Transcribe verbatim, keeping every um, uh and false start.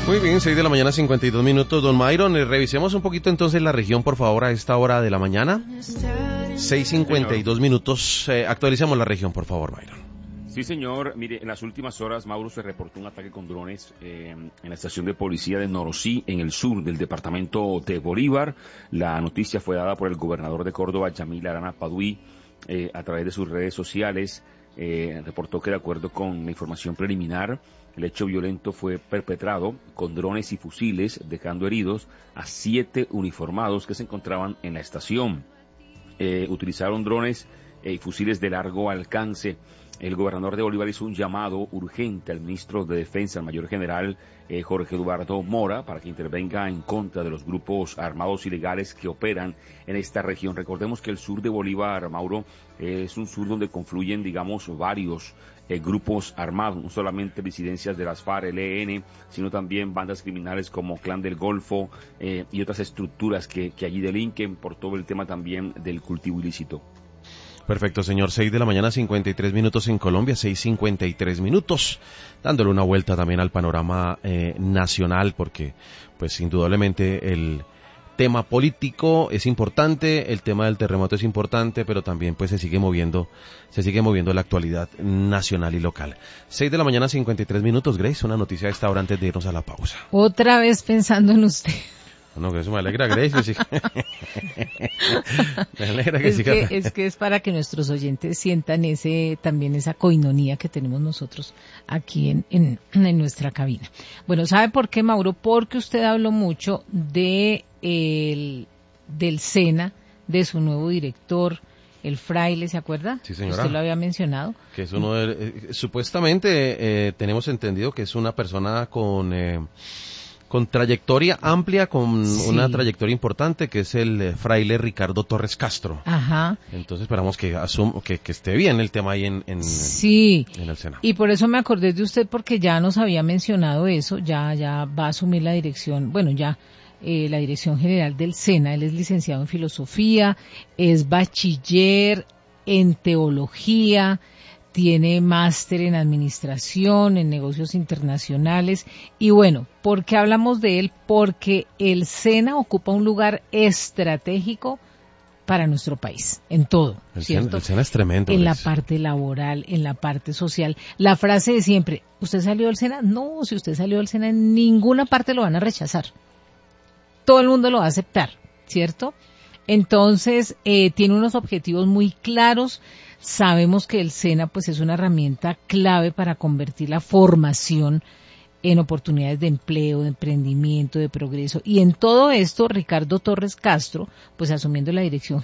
Muy bien, seis de la mañana, cincuenta y dos minutos. Don Myron, eh, revisemos un poquito entonces la región, por favor, a esta hora de la mañana. seis cincuenta y dos minutos. Eh, actualicemos la región, por favor, Myron. Sí, señor. Mire, en las últimas horas, Mauro, se reportó un ataque con drones eh, en la estación de policía de Norosí, en el sur del departamento de Bolívar. La noticia fue dada por el gobernador de Córdoba, Yamil Arana Paduí, eh, a través de sus redes sociales. Eh, reportó que, de acuerdo con la información preliminar, el hecho violento fue perpetrado con drones y fusiles, dejando heridos a siete uniformados que se encontraban en la estación. Eh, utilizaron drones eh, y fusiles de largo alcance. El gobernador de Bolívar hizo un llamado urgente al ministro de Defensa, el mayor general eh, Jorge Eduardo Mora, para que intervenga en contra de los grupos armados ilegales que operan en esta región. Recordemos que el sur de Bolívar, Mauro, eh, es un sur donde confluyen, digamos, varios eh, grupos armados, no solamente disidencias de las FARC, el E N, sino también bandas criminales como Clan del Golfo eh, y otras estructuras que, que allí delinquen por todo el tema también del cultivo ilícito. Perfecto, señor. seis de la mañana, cincuenta y tres minutos en Colombia, seis cincuenta y tres minutos, dándole una vuelta también al panorama eh, nacional, porque pues indudablemente el tema político es importante, el tema del terremoto es importante, pero también pues se sigue moviendo, se sigue moviendo la actualidad nacional y local. seis de la mañana, cincuenta y tres minutos, Grace, una noticia a esta hora antes de irnos a la pausa. Otra vez pensando en usted. No, que eso me alegra, Grace. Me alegra que es siga. Que, es que es para que nuestros oyentes sientan ese también esa coinonía que tenemos nosotros aquí en, en, en nuestra cabina. Bueno, ¿sabe por qué, Mauro? Porque usted habló mucho de el, del SENA, de su nuevo director, el Fraile, ¿se acuerda? Sí, señora. Usted lo había mencionado. Que es uno de, eh, supuestamente eh, tenemos entendido que es una persona con... Eh, con trayectoria amplia, con sí. una trayectoria importante, que es el eh, fraile Ricardo Torres Castro. Ajá. Entonces esperamos que, asum que, que esté bien el tema ahí en, en, sí. en el Senado. Y por eso me acordé de usted, porque ya nos había mencionado eso, ya, ya va a asumir la dirección, bueno, ya eh, la dirección general del SENA. Él es licenciado en filosofía, es bachiller en teología, tiene máster en administración, en negocios internacionales. Y bueno, ¿por qué hablamos de él? Porque el SENA ocupa un lugar estratégico para nuestro país, en todo, el ¿cierto? SENA, el SENA es tremendo. En ¿ves? La parte laboral, en la parte social. La frase de siempre, ¿usted salió del SENA? No, si usted salió del SENA, en ninguna parte lo van a rechazar. Todo el mundo lo va a aceptar, ¿cierto? Entonces, eh, tiene unos objetivos muy claros. Sabemos que el SENA pues es una herramienta clave para convertir la formación en oportunidades de empleo, de emprendimiento, de progreso. Y en todo esto, Ricardo Torres Castro, pues asumiendo la dirección